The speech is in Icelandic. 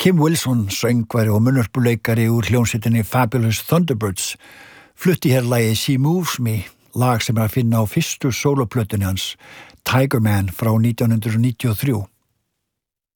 Kim Wilson, söngvari og munnvörpuleikari úr hljómsveitinni Fabulous Thunderbirds, flutti hér lagið She Moves Me, lag sem að finna á fyrstu sóloplötunni hans, Tiger Man frá 1993.